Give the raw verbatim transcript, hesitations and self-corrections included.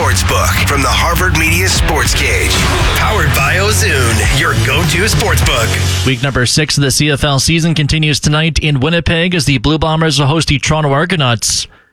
Sportsbook from the Harvard Media Sports Cage. Powered by Ozoon, your go-to sportsbook. Week number six of the C F L season continues tonight in Winnipeg as the Blue Bombers will host the Toronto Argonauts.